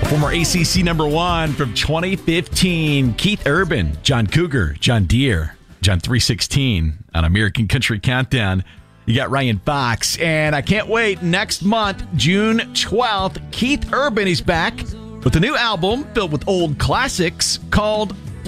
Former ACC number one from 2015, Keith Urban, John Cougar, John Deere, John 316 on American Country Countdown. You got Ryan Fox, and I can't wait. Next month, June 12th, Keith Urban is back with a new album filled with old classics called